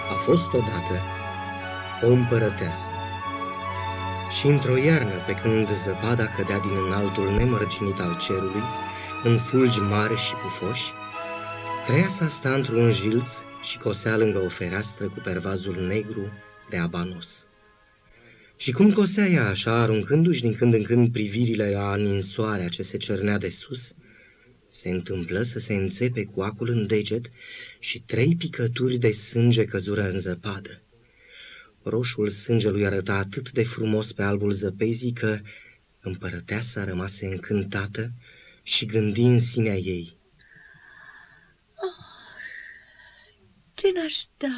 A fost odată o împărăteasă și într-o iarnă, pe când zăpada cădea din înaltul nemărginit al cerului, în fulgi mari și pufoși, preiasa sta într-un jilț și cosea lângă o fereastră cu pervazul negru de abanos. Și cum cosea ea așa, aruncându-și din când în când privirile la ninsoarea ce se cernea de sus, se întâmplă să se înțepe cu acul în deget și 3 picături de sânge căzură în zăpadă. Roșul sângelui arăta atât de frumos pe albul zăpezii că împărăteasa rămase încântată și gândi în sinea ei: ce n-aș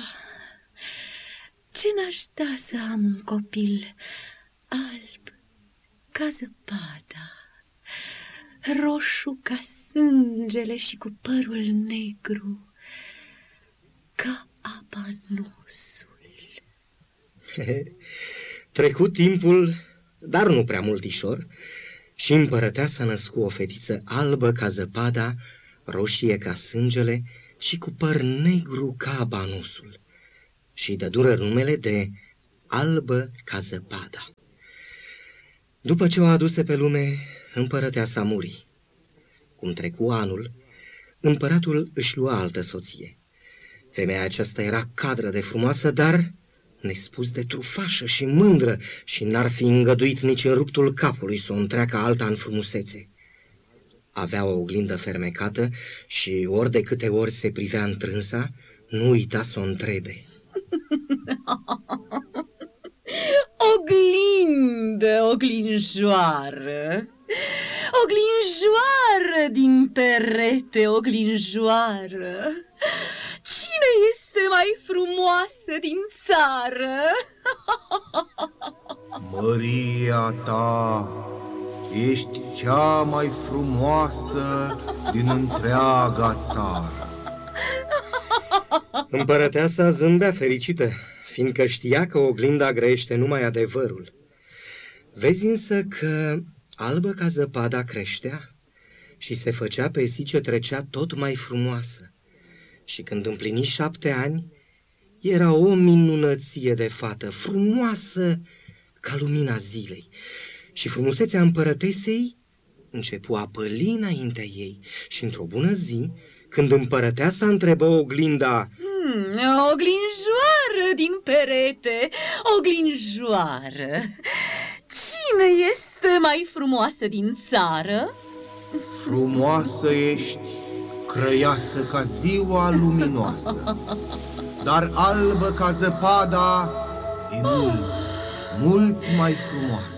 da să am un copil alb ca zăpada, roșu ca sângele și cu părul negru ca abanusul. Trecut timpul, dar nu prea multișor, și împărăteasa născu o fetiță albă ca zăpada, roșie ca sângele și cu păr negru ca abanusul, și dădură numele de Albă ca zăpada. După ce o aduse pe lume, împărăteasa muri. Cum trecu anul, împăratul își lua altă soție. Femeia aceasta era cadră de frumoasă, dar nespus de trufașă și mândră, și n-ar fi îngăduit nici în ruptul capului să o întreacă alta în frumusețe. Avea o oglindă fermecată și ori de câte ori se privea întrânsa, nu uita să o întrebe: Oglindă, oglinjoară, oglinjoară din perete, oglinjoară, cine este mai frumoasă din țară? Măria ta, ești cea mai frumoasă din întreaga țară. Împărăteasa zâmbea fericită, fiindcă știa că oglinda grăiește numai adevărul. Vezi însă că albă ca zăpada creștea și se făcea pe zi ce trecea tot mai frumoasă. Și când împlini 7 ani, era o minunăție de fată, frumoasă ca lumina zilei. Și frumusețea împărătesei începu a păli înaintea ei. Și într-o bună zi, când împărăteasa întrebă oglinda: Oglinjoară din perete, oglinjoară, cine este mai frumoasă din țară? Frumoasă ești, crăiasă ca ziua luminoasă, dar albă ca zăpada e mult, mult mai frumoasă.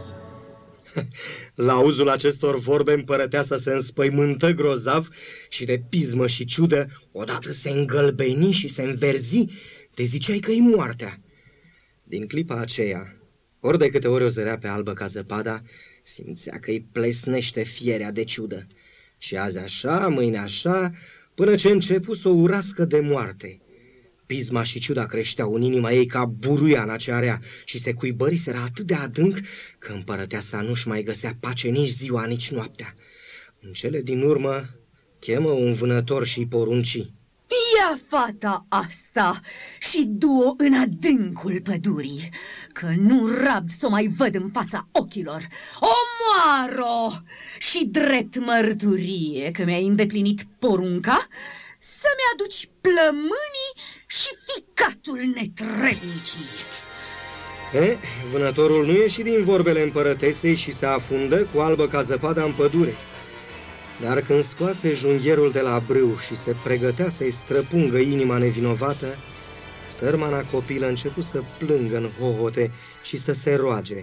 La auzul acestor vorbe, împărăteasa se înspăimântă grozav și de pismă și ciudă, odată se îngălbeni și se înverzi, de ziceai că-i moartea. Din clipa aceea, ori de câte ori o zărea pe albă ca zăpada, simțea că-i plesnește fierea de ciudă. Și azi așa, mâine așa, până ce începu să o urască de moarte. Pisma și ciuda creșteau în inima ei ca buruiana ce area și se cuibăriseră atât de adânc că împărăteasa nu-și mai găsea pace nici ziua, nici noaptea. În cele din urmă chemă un vânător și-i porunci: Ia fata asta și du-o în adâncul pădurii, că nu rabd să o mai văd în fața ochilor. Omoară-o și drept mărturie că mi-ai îndeplinit porunca să-mi aduci plămânii și ficatul netrebnicii. Vânătorul nu ieși din vorbele împărătesei și se afundă cu albă ca zăpada în pădure. Dar când scoase junghierul de la brâu și se pregătea să-i străpungă inima nevinovată, sărmana copilă început să plângă în hohote și să se roage: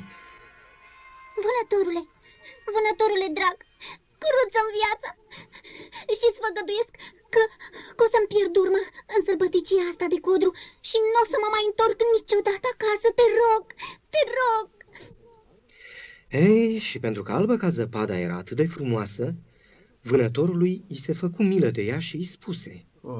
Vânătorule drag, cruță-mi viața și-ți făgăduiesc că o să-mi pierd urma în sălbăticia asta de codru și nu o să mă mai întorc niciodată acasă, te rog, te rog. Ei, și pentru că albă ca zăpada era atât de frumoasă, vânătorului i se făcu milă de ea și îi spuse: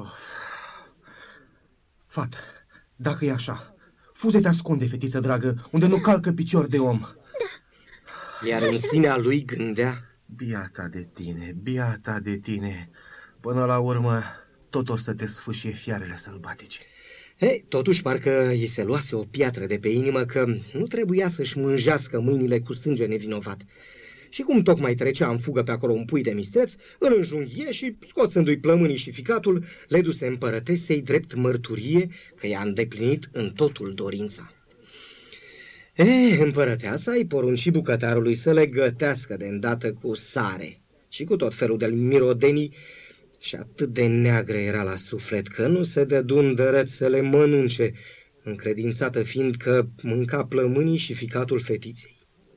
Fată, dacă e așa, fuze-te ascunde, fetiță dragă, unde nu calcă picior de om. Da. Iar în sinea lui gândea: Biata de tine, până la urmă tot or să te sfâșie fiarele sălbatice. Totuși parcă îi se luase o piatră de pe inimă că nu trebuia să-și mânjească mâinile cu sânge nevinovat. Și cum tocmai trecea în fugă pe acolo un pui de mistreț, îl înjunghie și, scoțându-i plămânii și ficatul, le duse împărătesei drept mărturie că i-a îndeplinit în totul dorința. Împărăteasa îi porunci bucătarului să le gătească de îndată cu sare și cu tot felul de mirodenii, și atât de neagră era la suflet că nu se dădu îndărăt să le mănânce, încredințată fiind că mânca plămânii și ficatul fetiței.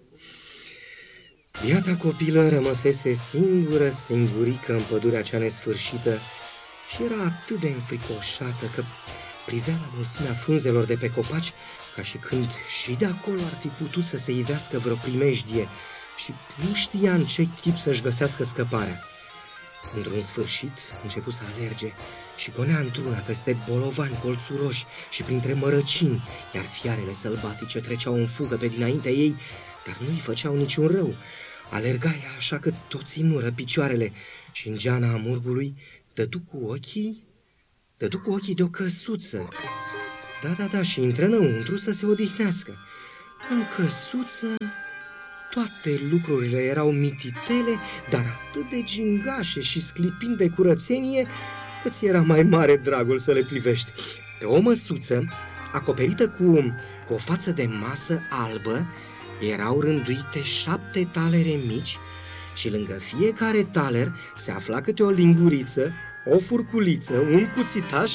Biata copilă rămăsese singurică în pădurea cea nesfârșită și era atât de înfricoșată că privea la mulțimea frunzelor de pe copaci ca și când și de acolo ar fi putut să se ivească vreo primejdie și nu știa în ce chip să-și găsească scăparea. Într-un sfârșit începu să alerge și gonea într-una peste bolovani colțuroși și printre mărăcini, iar fiarele sălbatice treceau în fugă pe dinaintea ei, dar nu-i făceau niciun rău. Alerga ea așa că tot ținură picioarele și în geana amurgului dădu cu ochii de o căsuță. Da, și intră înăuntru să se odihnească. În căsuță toate lucrurile erau mititele, dar atât de gingașe și sclipind de curățenie, că ți era mai mare dragul să le privești. Pe o măsuță, acoperită cu o față de masă albă, erau rânduite 7 talere mici și lângă fiecare taler se afla câte o linguriță, o furculiță, un cuțitaș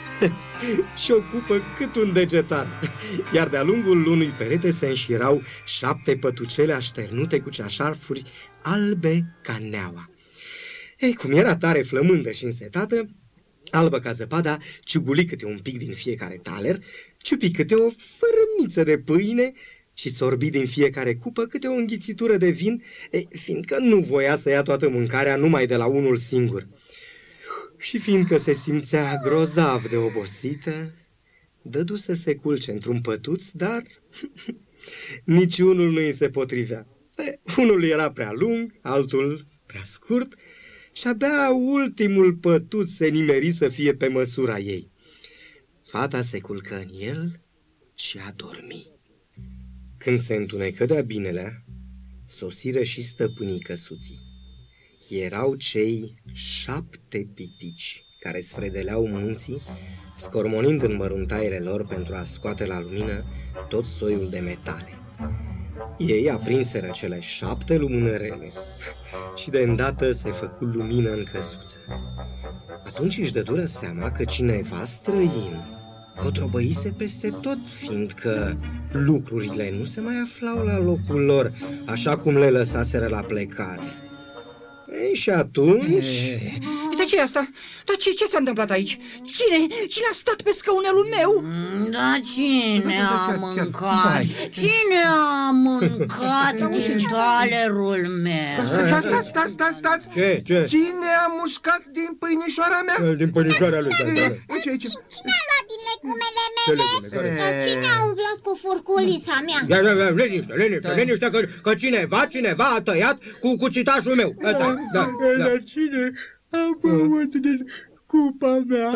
și o cupă cât un degetar, iar de-a lungul unui perete se înșirau 7 pătucele așternute cu ceașarfuri albe ca neaua. Cum era tare flămândă și însetată, albă ca zăpada ciuguli câte un pic din fiecare taler, ciupi câte o fărâmiță de pâine și sorbi din fiecare cupă câte o înghițitură de vin, fiindcă nu voia să ia toată mâncarea numai de la unul singur. Și fiindcă se simțea grozav de obosită, dădu să se culce într-un pătuț, dar niciunul nu îi se potrivea. Unul era prea lung, altul prea scurt și abia ultimul pătuț se nimeri să fie pe măsura ei. Fata se culcă în el și a dormit. Când se întunecă de-a binelea, sosiră și stăpânii căsuții. Erau cei 7 pitici care sfredeleau munții, scormonind în măruntaiele lor pentru a scoate la lumină tot soiul de metale. Ei aprinseră cele 7 lumânărele și de îndată se făcu lumină în căsuță. Atunci își dădură seama că cineva străin cotrobăise peste tot, fiindcă lucrurile nu se mai aflau la locul lor, așa cum le lăsaseră la plecare. Și atunci... Dar ce e asta? Dar ce s-a întâmplat aici? Cine a stat pe scaunelul meu? Da, cine a mâncat? Cine a mâncat din talerul meu? Stați! Ce? Cine a mușcat din pâinișoara mea? Din pâinișoara lui. Aici. Cine a luat din legumele mele? Cine a umblat cu furculița mea? Liniște, că cineva a tăiat cu cuțitașul meu. Da. Cine a băut din cupa mea?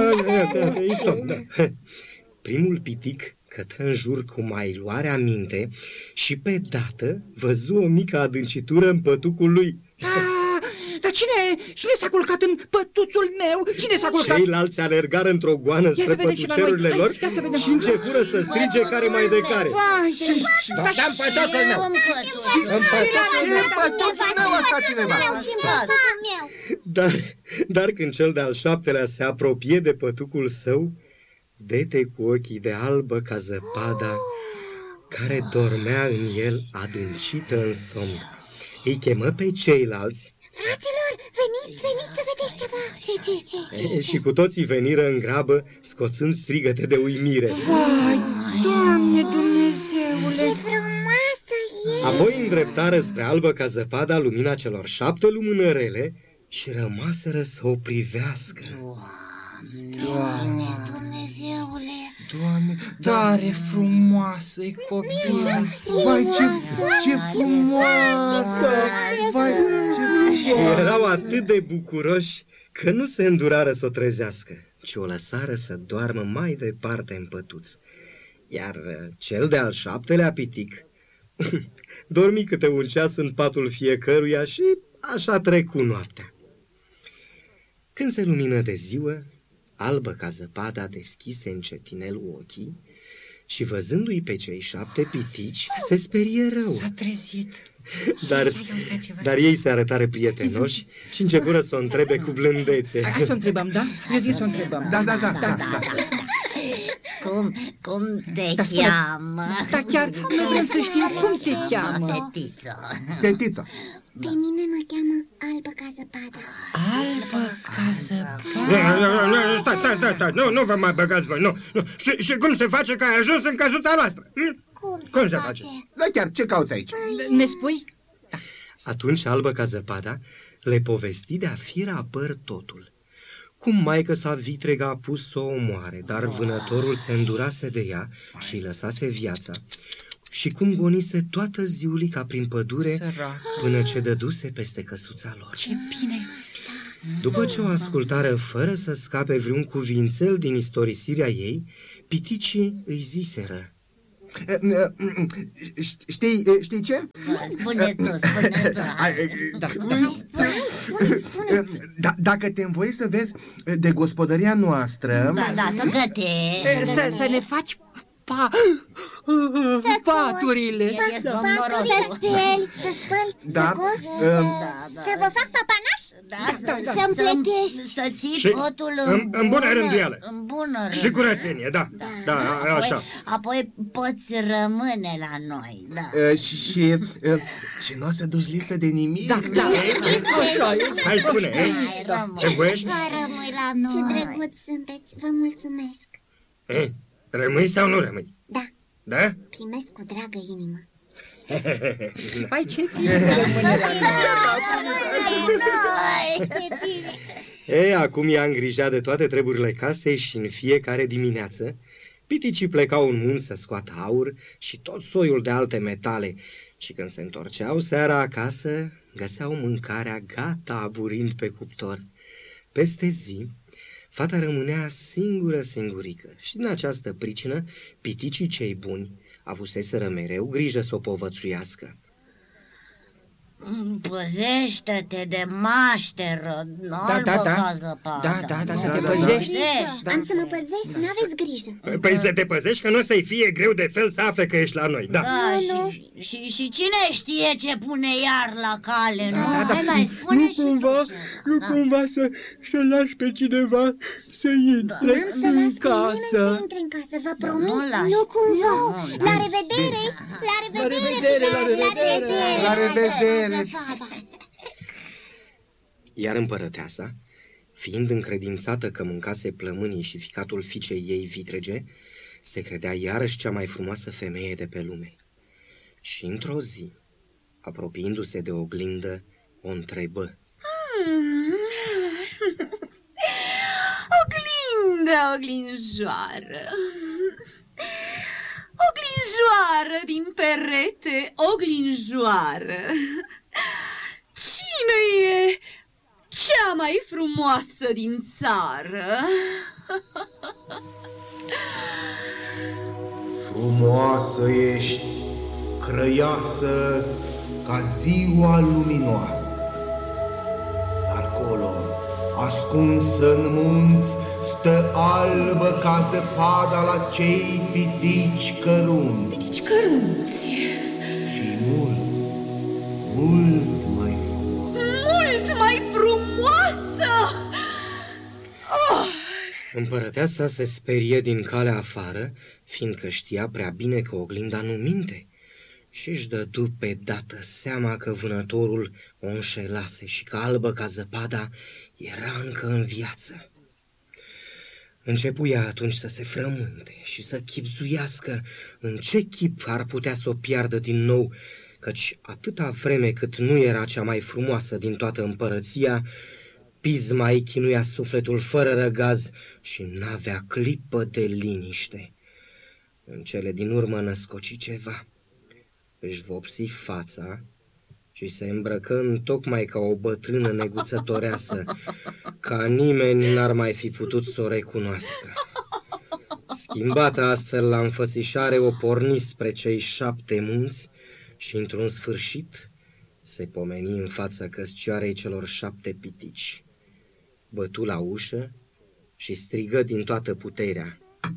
Primul pitic cătă în jur cu mai luare aminte și pe dată văzu o mică adâncitură în pătucul lui. Dar cine s-a culcat în pătuțul meu? Cine s-a culcat? Ceilalți alergară într-o goană spre pătucerurile lor și începură să strige care mai de care. Dar-mi pătuțul meu! În pătuțul meu a stat cineva! Dar când cel de-al 7-lea se apropie de pătucul său, dete cu ochii de albă ca zăpada, care dormea în el adâncită în somn. Îi chemă pe ceilalți. Fraților, veniți să vedeți ceva. Ce? Și cu toții veniră în grabă, scoțând strigăte de uimire. Vai, Doamne Dumnezeule! Ce frumoasă e! Apoi îndreptară spre albă ca zăpada lumina celor 7 lumânărele și rămaseră să o privească. Doamne Dumnezeule! Doamne, Tare frumoasă-i copil! Vai, ce frumoasă! Vai, ce Și erau atât de bucuroși că nu se îndurară să o trezească. ci o lăsară să doarmă mai departe în pătuț. Iar cel de-al 7-lea pitic dormi câte un ceas în patul fiecăruia și așa trecu noaptea. Când se lumină de ziua, albă ca zăpada deschise încetinel ochii și văzându-i pe cei 7 pitici, se sperie rău. S-a trezit. Dar ei se arătară prietenoși și începură să o întrebe cu blândețe. Hai să o întrebăm, da? Eu zic să o întrebăm. Da. Cum te cheamă? Da, chiar noi vrem să știm cum te cheamă. Fetiță. Pe mine mă cheamă Albă ca zăpada. Albă ca zăpada. Stai, nu vă mai băgați voi, nu. Și cum se face că ai ajuns în căsuța noastră? Cum se face? Da, chiar, ce cauți aici? Ne spui? Atunci Albă ca zăpada le povesti de-a fiera păr totul. Cum maică sa vitregă a pus să o omoare, dar vânătorul se îndurase de ea și îi lăsase viața. Și cum gonise toată ziulica prin pădure, Săracă. până ce dăduse peste căsuța lor. Ce bine! După ce o ascultară fără să scape vreun cuvințel din istorisirea ei, piticii îi ziseră: Știi ce? Spune tu. Dacă te învoiești să vezi de gospodăria noastră... Da, să gătești. Să ne faci paturile. E somnorosul. Să spăl, Da, să cos, să vă fac papanaș, să-mi pletești. Să ții Și totul în bună rânduială. În bună rânduială. Și curățenie, da, așa. Apoi poți rămâne la noi, da. Și nu o să duci lipsă de nimic? Da, așa e. Hai, spune, te voiești? Rămâi la noi. Ce drăguț sunteți, vă mulțumesc. Rămâi sau nu rămâi? Da, Da? primesc cu dragă inimă. Hai, ce bine să rămâne la noi. Acum ea îngrija de toate treburile casei și în fiecare dimineață piticii plecau în munți să scoată aur și tot soiul de alte metale și când se întorceau seara acasă, găseau mâncarea gata aburind pe cuptor. Peste zi, fata rămânea singurică și din această pricină piticii cei buni avuseseră mereu grijă să o povățuiască. Păzește-te de mașteră, albă ca zăpada. Da, să te păzești. Am să mă păzesc, n-aveți grijă. Păi să te păzești că nu o să-i fie greu de fel să afle că ești la noi, da. Și cine știe ce pune iar la cale, nu? Hai, mai spune și Nu cumva să lași pe cineva să intre N-am să las pe nimeni să intre în casă, vă promit. Nu cumva. La revedere! La revedere! La revedere! Iar împărăteasa, fiind încredințată că mâncase plămânii și ficatul fiicei ei vitrege, se credea iarăși cea mai frumoasă femeie de pe lume. Și într-o zi, apropiindu-se de oglindă, o întrebă: Oglinjoară, oglinjoară din perete, oglinjoară, cine e cea mai frumoasă din țară? Frumoasă ești, crăiasă ca ziua luminoasă. Dar acolo, ascunsă în munți, stă albă ca zăpada la cei pitici cărunți. Pitici cărunți. Și mult mai frumoasă. Mult mai frumoasă! Împărăteasa se sperie din calea afară, fiindcă știa prea bine că oglinda nu minte, și își dădu pe dată seama că vânătorul o înșelase și că albă ca zăpada era încă în viață. Începu ea atunci să se frământe și să chibzuiască în ce chip ar putea să o piardă din nou, căci atâta vreme cât nu era cea mai frumoasă din toată împărăția, pisma îi chinuia sufletul fără răgaz și n-avea clipă de liniște. În cele din urmă născoci ceva, își vopsi fața și se îmbrăcă întocmai ca o bătrână neguțătoreasă, ca nimeni n-ar mai fi putut să o recunoască. Schimbată astfel la înfățișare, o porni spre cei 7 munți și, într-un sfârșit, se pomeni în fața căscioarei celor 7 pitici. Bătu la ușă și strigă din toată puterea: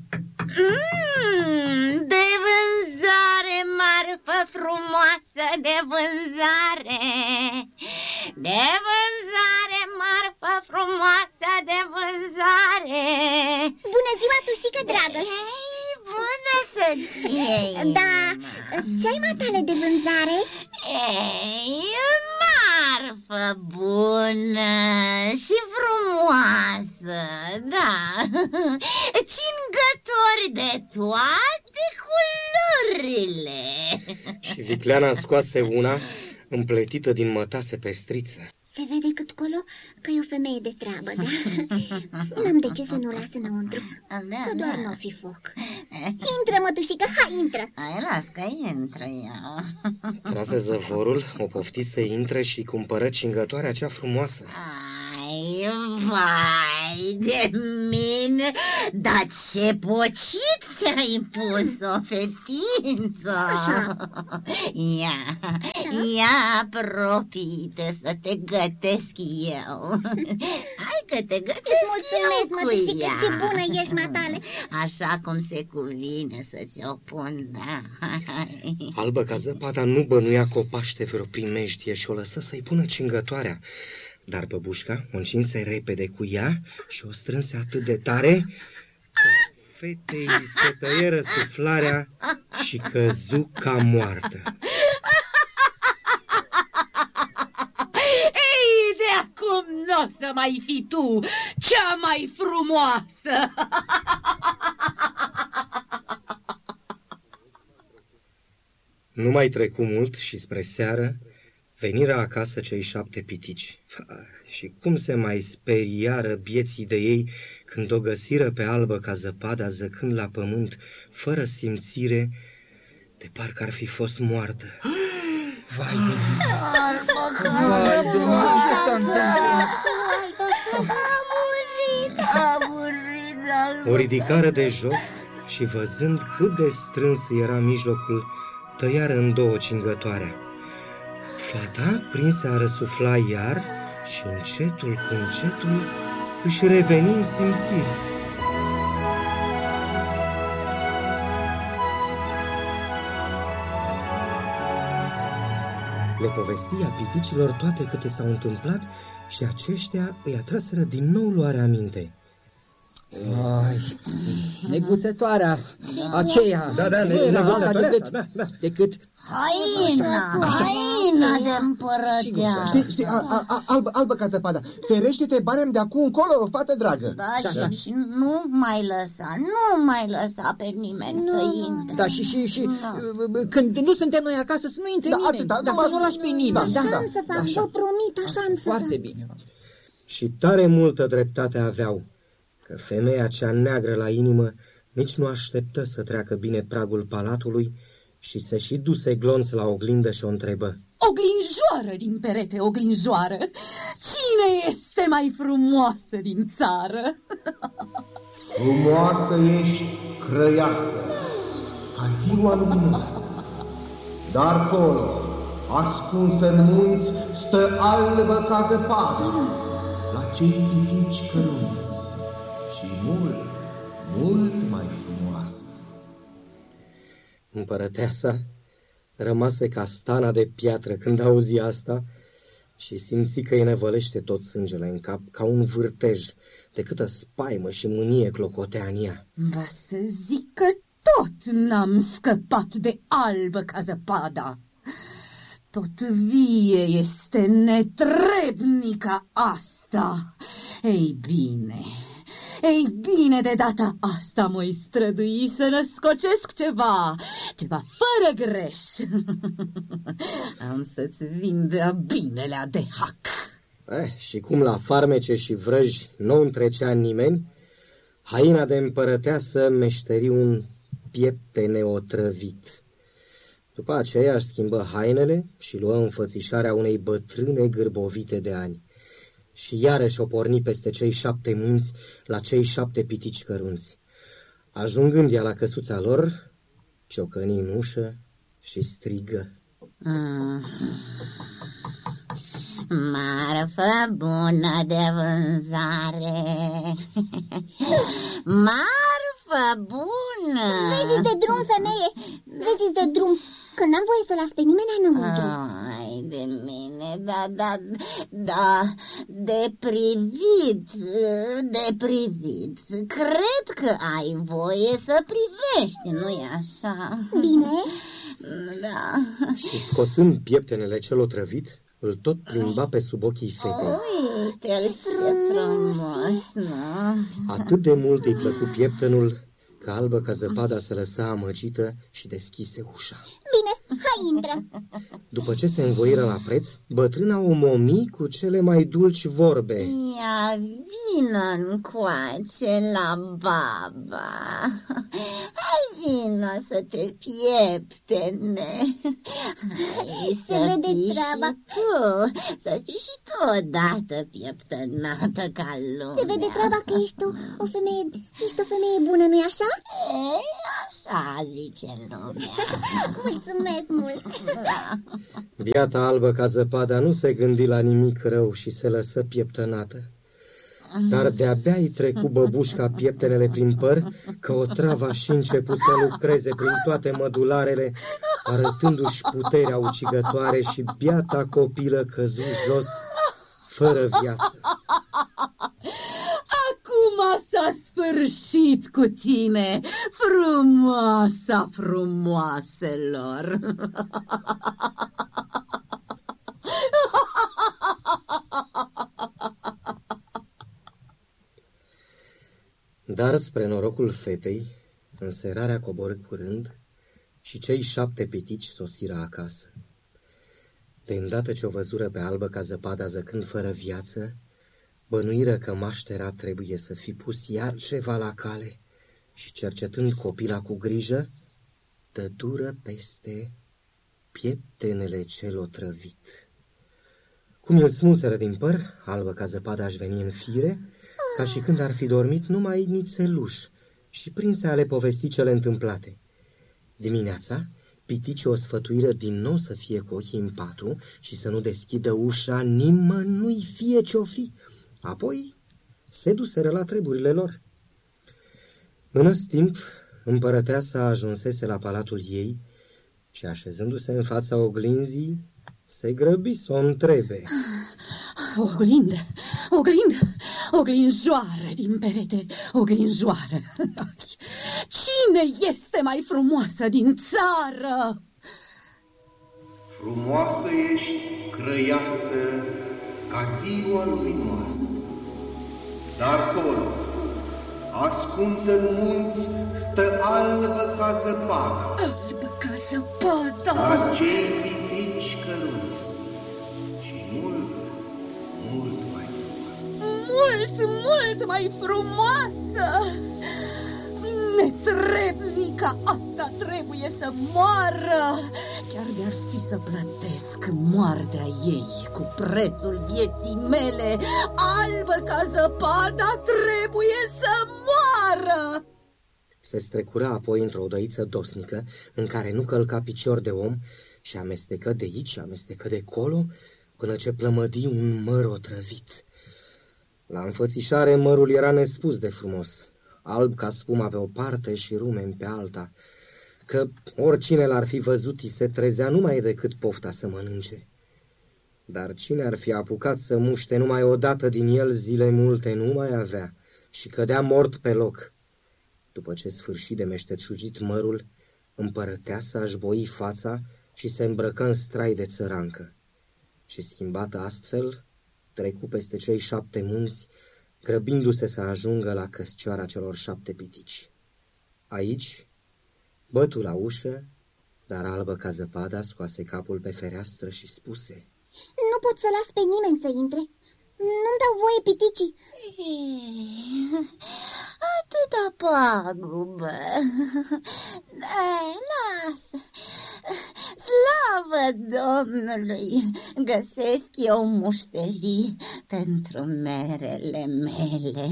De vânzare, marfă frumoasă, de vânzare! De vânzare, marfă frumoasă, de vânzare! Bună ziua, tușică dragă! Ei, bună să-ți fie! Da, ce-ai matale de vânzare? Ei, marfă bună și frumoasă, da. Cingători de toate culorile. Și vicleana scoase una împletită din mătase pestriță. Se vede cât colo că e o femeie de treabă, da? N-am de ce să nu o las înăuntru, că doar n-o fi foc. Intră, mătușică, hai, intră! Hai, las că intră eu. Trase zăvorul, o pofti să intre și cumpără cingătoarea cea frumoasă. Ai, vai de mine, dar ce pocit ți-ai pus-o, fetiță! Așa. Ia, apropie-te să te gătesc eu. Hai că te gătesc. Mulțumesc, mătușică, ce bună ești, matale. Așa cum se cuvine să ți-o pun, da. Albă ca zăpada nu bănuia că o paște vreo primejdie și o lăsă să-i pună cingătoarea. Dar băbușca o încinse repede cu ea și o strânse atât de tare că fetei se tăieră suflarea și căzu ca moartă. Ei, de acum n-o să mai fii tu cea mai frumoasă! Nu mai trecu mult și spre seară veniră acasă cei 7 pitici. Și cum se mai speriară bieții de ei când o găsiră pe Albă ca zăpada zăcând la pământ, fără simțire, de parcă ar fi fost moartă. Vai de mine! Vai de mine, ce s-a întâmplat? A murit, O ridicară de jos și văzând cât de strâns era mijlocul, tăiară în 2 cingătoarea. Fata, prinsă a răsufla iar și încetul cu încetul își reveni în simțiri. Le povestia piticilor toate câte s-au întâmplat și aceștia îi atrăseră din nou luarea aminte. Ai, neguțătoarea aceea. Da, neguțătoarea asta, da. Decât haina de împărăteasă. Știi, albă ca zăpada, ferește-te barem de acum încolo, fată dragă. Da, și nu mai lăsa pe nimeni să intre. Da, și când nu suntem noi acasă să nu intre nimeni, dar să nu lași pe nimeni. Așa-mi să fac, vă promit, așa-mi să fac. Foarte bine. Și tare multă dreptate aveau, că femeia cea neagră la inimă nici nu așteptă să treacă bine pragul palatului și se și duse glonț la oglindă și o întrebă. Oglinjoară din perete, oglinjoară, cine este mai frumoasă din țară? Frumoasă ești, crăiasă, ca ziua luminoasă. Dar colo, ascunsă în munți, stă albă ca zăpadă, la cei pitici cărunți și mult, mult mai frumoasă. Împărăteasa rămase ca stana de piatră când auzi asta și simți că îi nevălește tot sângele în cap ca un vârtej, de câtă spaimă și mânie clocotea în ea. Va să zic că tot n-am scăpat de albă ca zăpada. Tot vie este netrebnica asta. Ei bine, de data asta mă-i strădui să născocesc ceva fără greș. Am să-ți vin de-a binelea de hac. Și cum la farmece și vrăji nu întrecea nimeni, haina de împărăteasă meșteri un piepte neotrăvit. După aceea își schimbă hainele și luă înfățișarea unei bătrâne gârbovite de ani. Și iarăși o porni peste cei 7 munți la cei 7 pitici cărunți. Ajungând ea la căsuța lor, ciocăni în ușă și strigă. Marfă bună de vânzare. Marfă bună. Vezi de drum, femeie, vezi de drum, că n-am voie să las pe nimeni înăuntru. Ai de mine, da, de privit. Cred că ai voie să privești, nu-i așa? Bine. Da. Și scoțând pieptenele cel otrăvit, îl tot plimba pe sub ochii fetei. Uite-l, ce frumos, nu? Atât de mult îi plăcu pieptenul, că Albă ca zăpada se lăsa amăgită și deschise ușa. Bine, hai, intră. După ce se învoiră la preț, bătrâna o momi cu cele mai dulci vorbe. Ia vină încoace la baba. Hai vină să te pieptene. Se vede treaba. Să fii și tu odată pieptănată ca lumea. Se vede treaba că ești o femeie bună, nu-i așa? Ei, așa zice lumea. Mulțumesc mult. Biata Albă ca zăpada nu se gândi la nimic rău și se lăsă pieptănată. Dar de-abia îi trecu băbușca pieptenele prin păr, că otrava și început să lucreze prin toate mădularele, arătându-și puterea ucigătoare, și biata copilă căzu jos fără viață. Acum s-a sfârșit cu tine, frumoasa frumoaselor. Dar spre norocul fetei, înserarea coborâ curând și cei 7 pitici sosiră acasă. De îndată ce o văzură pe Albă ca zăpada zăcând fără viață, bănuiră că maștera trebuie să fi pus iar ceva la cale și, cercetând copila cu grijă, dădură peste pieptenele cel otrăvit. Cum îl smulseră din păr, Albă ca zăpada aș veni în fire, ca și când ar fi dormit numai nițeluș, și prinse a le povesti cele întâmplate. Dimineața, piticii o sfătuiră din nou să fie cu ochii în patru și să nu deschidă ușa nimănui, fie ce-o fi. Apoi se duseră la treburile lor. În timp, împărăteasa ajunsese la palatul ei și, așezându-se în fața oglinzii, se grăbi să o întrebe. Oglinjoară din perete, oglinjoară. Cine este mai frumoasă din țară? Frumoasă ești, crăiasă, ca ziua luminoasă. Dar acolo, ascunsă în munți, stă albă ca zăpada. Albă ca zăpada. Dar cei pitici căruți și mult mai frumoasă. Mult mai frumoasă. Netrebnica asta trebuie să moară. Chiar de-ar fi să plătesc moartea ei cu prețul vieții mele, Albă ca zăpada trebuie să moară. Se strecura apoi într-o odăiță dosnică, în care nu călca picior de om, și amestecă de aici, amestecă de colo, până ce plămădi un măr otrăvit. La înfățișare mărul era nespus de frumos, alb ca spuma pe o parte și rumen pe alta, că oricine l-ar fi văzut îi se trezea numai decât pofta să mănânce. Dar cine ar fi apucat să muște numai odată din el, zile multe nu mai avea și cădea mort pe loc. După ce sfârși de meșteșugit mărul, împărăteasa își boi fața și se îmbrăcă în strai de țărancă. Și, schimbată astfel, trecu peste cei 7 munți, grăbindu-se să ajungă la căscioara celor 7 pitici. Aici bătu la ușă, dar Albă ca zăpada scoase capul pe fereastră și spuse: Nu pot să las pe nimeni să intre. Nu-mi dau voie piticii. Atâta pagubă. Lasă. Slavă Domnului, găsesc eu muștelii pentru merele mele.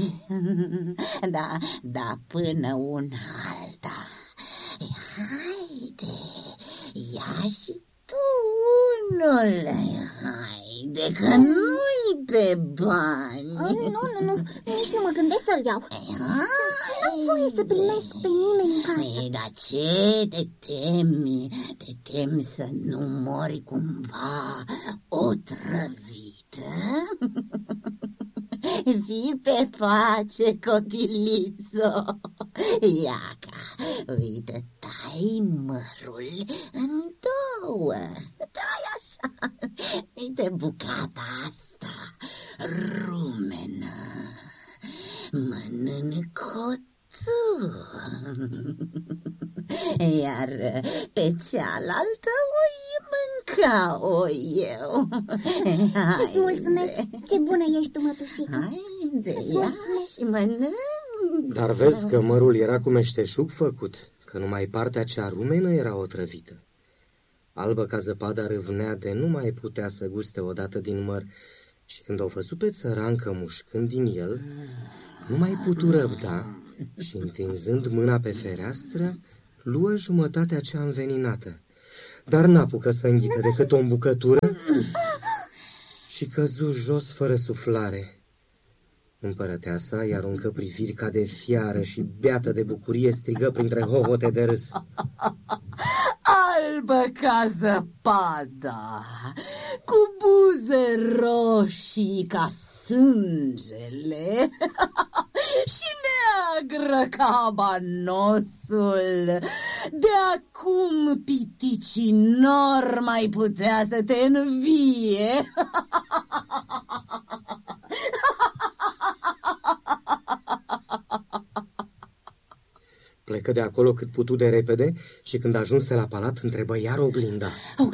Da, până una alta. Haide, ia și tu unul. Haide, că nu-i pe bani. Nu, nici nu mă gândesc să-l iau. N-am voie să primesc pe nimeni în casă. Dar ce te temi? Te temi să nu mori cumva otrăvită? Fii pe pace, copilițo. Iaca, uite, tai mărul în două. Tai așa. Uite bucata asta, rumenă. Mănâncă-o tu. Iar pe cealaltă o eu. Îți mulțumesc, ce bună ești tu, mătușică. Haide, ia și mănânc. Dar vezi că mărul era cu meșteșug făcut, că numai partea cea rumenă era otrăvită. Albă ca zăpada râvnea de nu mai putea să guste odată din măr și când o văzut pe țărancă mușcând din el, nu mai putu răbda și întinzând mâna pe fereastră, luă jumătatea cea înveninată, dar n-apucă să înghită decât o îmbucătură și căzu jos fără suflare. Împărăteasa i aruncă priviri ca de fiară și, beată de bucurie, strigă printre hohote de râs: Albă ca zăpada, cu buze roșii ca sângele și neagră ca banosul. De acum piticii n-or mai putea să te învie. Plecă de acolo cât putu de repede și când ajunse la palat întrebă iar oglinda.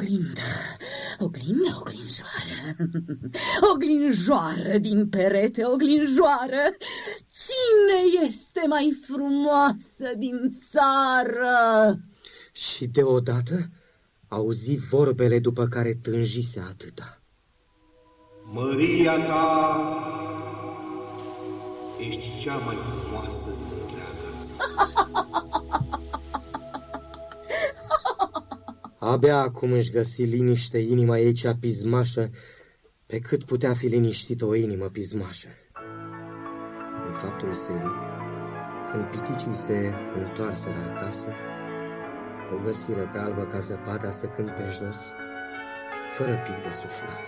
Oglinjoară, oglinjoară din perete, oglinjoară, cine este mai frumoasă din țară? Și deodată auzi vorbele după care tânjise atâta. Măria ta ești cea mai frumoasă din întreaga țară. Abia acum își găsi liniște inima ei cea pismașă, pe cât putea fi liniștită o inimă pismașă. În faptul serii, când piticii se întoarseră acasă, o găsiră pe Albă ca zăpada săcând pe jos, fără pic de suflare.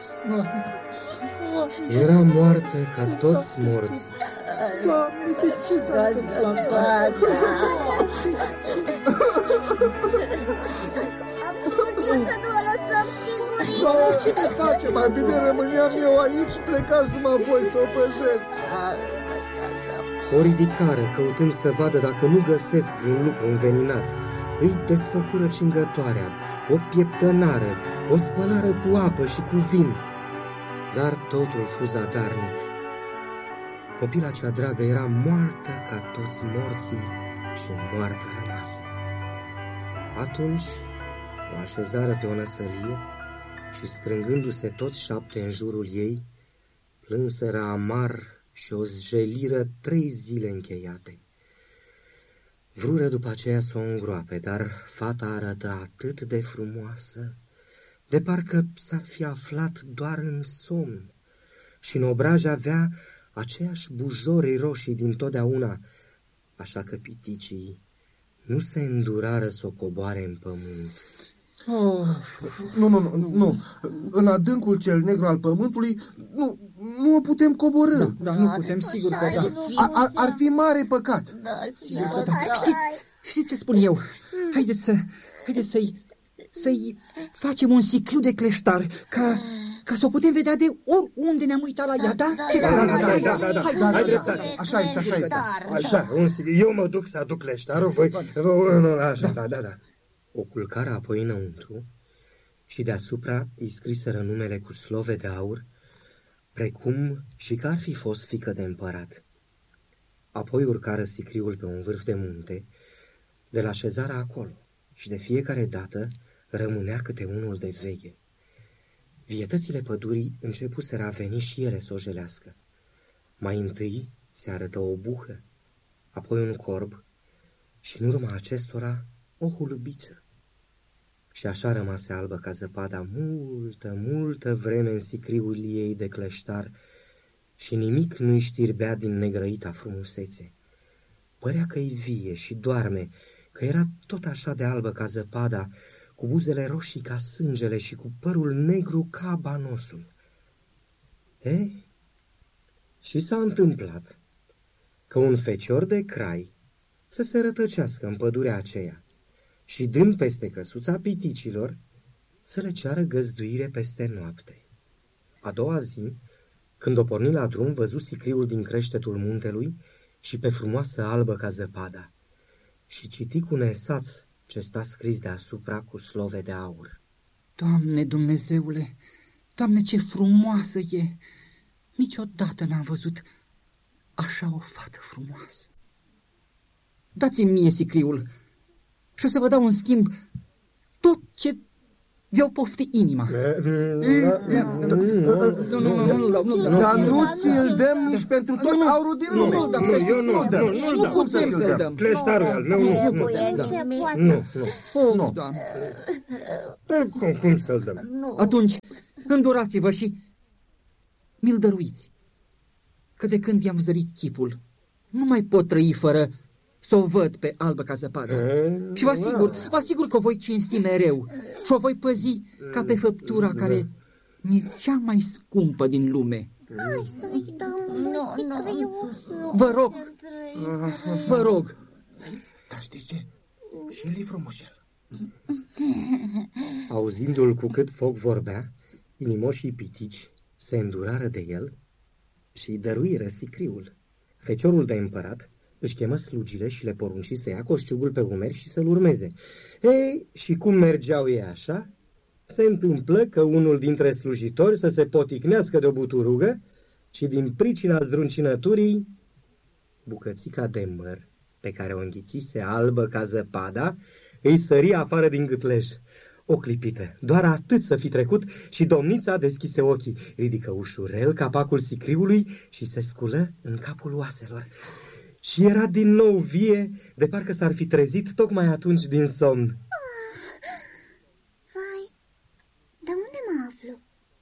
Era moartă ca toți morții. Doamne, de ce s-a întâmplat? Am spus să nu o lăsăm singurică. Doamne, ce ne face? Mai bine rămâneam eu aici, plecați numai voi să o păjesc. O ridicară, căutând să vadă dacă nu găsesc vreun lucru înveninat. Îi desfăcură cingătoarea, o pieptănară, o spălară cu apă și cu vin. Dar totul fu zadarnic. Copila cea dragă era moartă ca toți morții și moartă rămasă. Atunci o așezară pe o năsălie și, strângându-se toți 7 în jurul ei, plânseră amar și o zjeliră 3 zile încheiate. Vrură după aceea să o îngroape, dar fata arăta atât de frumoasă, de parcă s-ar fi aflat doar în somn, și în obraj avea aceeași bujori roșii dintotdeauna, așa că piticii nu se îndurară să o coboare în pământ. Nu. În adâncul cel negru al pământului nu o putem coborî. Da, nu putem, sigur că da. Ar fi mare păcat. Știți ce spun eu? Haideți să-i facem un siclu de cleștar, ca să o putem vedea de oriunde ne-am uitat la ea, da? Da. Ai dreptate. Așa este. Așa, eu mă duc să aduc cleștarul, voi... Așa, da. O culcară apoi înăuntru și deasupra îi scriseră numele cu slove de aur, precum și că ar fi fost fiică de împărat. Apoi urcară sicriul pe un vârf de munte, de la așezarea acolo, și de fiecare dată rămânea câte unul de veche. Vietățile pădurii începuseră a veni și ele să o jelească. Mai întâi se arătă o buhă, apoi un corb și în urma acestora o hulubiță. Și așa rămase albă ca zăpada multă vreme în sicriul ei de cleștar și nimic nu-i știrbea din negrăita frumusețe. Părea că-i vie și doarme, că era tot așa de albă ca zăpada, cu buzele roșii ca sângele și cu părul negru ca banosul. Și s-a întâmplat că un fecior de crai să se rătăcească în pădurea aceea și, dând peste căsuța piticilor, să le ceară găzduire peste noapte. A doua zi, când o porni la drum, văzu sicriul din creștetul muntelui și pe frumoasă albă ca zăpada și citi cu nesaț ce sta scris deasupra cu slove de aur. Doamne Dumnezeule, Doamne, ce frumoasă e! Niciodată n-am văzut așa o fată frumoasă. Dați-mi mie sicriul și o să vă dau în schimb tot ce vi-o pofti inima. Dar nu ți-l dăm nici pentru tot aurul din lume. Nu, cum să-l dăm? Cleștarul al meu, Nu. Cum să-l dăm? Atunci, îndurați-vă și mi-l dăruiți. Că de când i-am zărit chipul, nu mai pot trăi fără să o văd pe albă ca zăpadă. Și vă asigur că o voi cinsti mereu și o voi păzi ca pe făptura care mi-e cea mai scumpă din lume. Hai să-i dăm sicriul. Vă rog. Dar știi ce? Și el e frumușel. Auzindu-l cu cât foc vorbea, inimoșii pitici se îndurară de el și îi dăruiră sicriul. Feciorul de împărat își chemă slugile și le porunci să ia coșciugul pe umeri și să-l urmeze. Și cum mergeau ei așa, se întâmplă că unul dintre slujitori să se poticnească de o buturugă și din pricina zdruncinăturii, bucățica de măr pe care o înghițise albă ca zăpada îi sări afară din gâtlej. O clipită, doar atât să fi trecut și domnița deschise ochii, ridică ușurel capacul sicriului și se sculă în capul oaselor. Și era din nou vie, de parcă s-ar fi trezit tocmai atunci din somn. Vai, de unde mă aflu?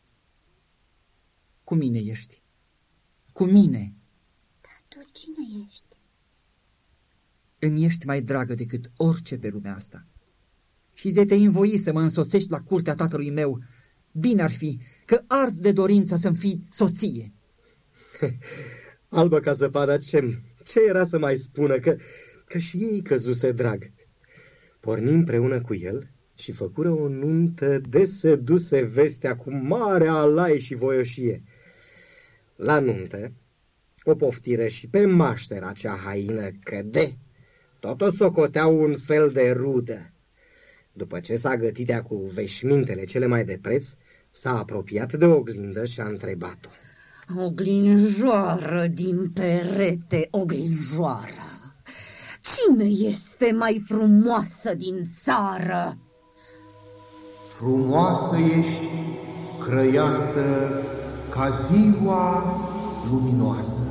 Cu mine ești. Cu mine. Dar tu cine ești? Îmi ești mai dragă decât orice pe lumea asta. Și de te-ai învoi să mă însoțești la curtea tatălui meu, bine ar fi că ard de dorința să-mi fii soție. Albă ca zăpada, ce era să mai spună, că și ei căzuse drag. Porni împreună cu el și făcură o nuntă de se duse vestea cu mare alai și voioșie. La nuntă o poftire și pe maștera cea haină căde, tot o socoteau un fel de rudă. După ce s-a gătit cu veșmintele cele mai de preț, s-a apropiat de oglindă și a întrebat-o. Oglinjoară din perete, oglinjoară, cine este mai frumoasă din țară? Frumoasă ești, crăiasă, ca ziua luminoasă,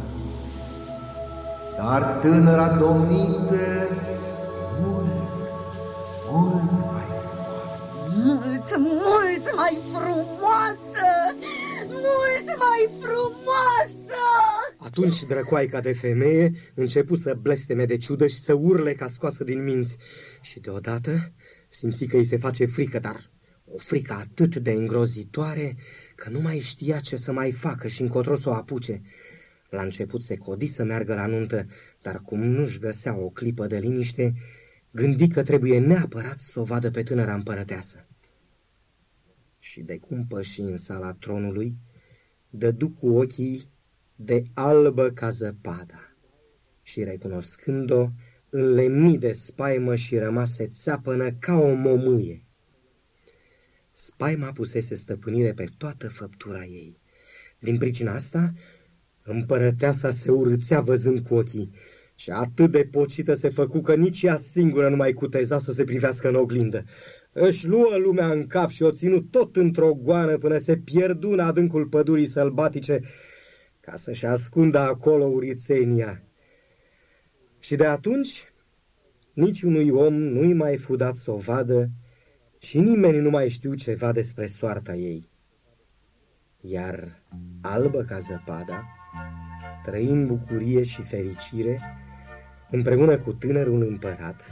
dar tânăra domniță e mult mai frumoasă. Mult mai frumoasă! Mult mai frumoasă! Atunci drăcoaica de femeie începu să blesteme de ciudă și să urle ca scoasă din minți. Și deodată simți că îi se face frică, dar o frică atât de îngrozitoare că nu mai știa ce să mai facă și încotro să o apuce. La început se codi să meargă la nuntă, dar cum nu-și găsea o clipă de liniște, gândi că trebuie neapărat să o vadă pe tânăra împărăteasă. Și de cum păși în sala tronului, dădu cu ochii de albă ca zăpada și, recunoscând-o, înlemni de spaimă și rămase țeapănă ca o momâie. Spaima pusese stăpânire pe toată făptura ei. Din pricina asta, împărăteasa se urâțea văzând cu ochii și atât de pocită se făcu că nici ea singură nu mai cuteza să se privească în oglindă. Își luă lumea în cap și o ținut tot într-o goană până se pierdu în adâncul pădurii sălbatice ca să-și ascundă acolo urițenia. Și de atunci niciunui om nu-i mai fu dat să o vadă și nimeni nu mai știu ceva despre soarta ei. Iar albă ca zăpada trăi în bucurie și fericire împreună cu tânărul împărat.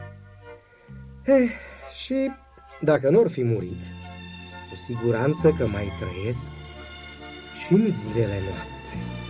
Și dacă n-or fi murit, cu siguranță că mai trăiesc și în zilele noastre.